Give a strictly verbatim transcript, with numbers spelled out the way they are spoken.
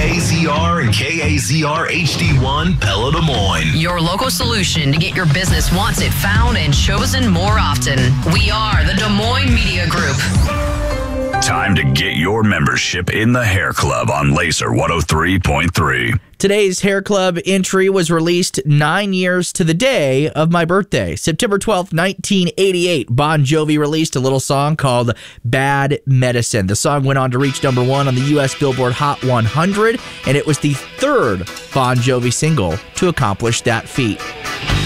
A Z R and K A Z R H D one Pella Des Moines. Your local solution to get your business wants it found and chosen more often. We are the Des Moines Media Group. Time to get your membership in the Hair Club on Laser one oh three point three. Today's Hair Club entry was released nine years to the day of my birthday. September twelfth, nineteen eighty-eight, Bon Jovi released a little song called Bad Medicine. The song went on to reach number one on the U S Billboard Hot one hundred, and it was the third Bon Jovi single to accomplish that feat.